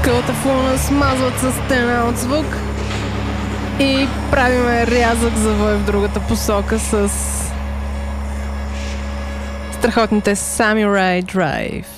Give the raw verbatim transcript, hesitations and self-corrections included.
Кълтафона смазват с стена от звук и правиме рязък завой в другата посока с страхотните Samurai Drive.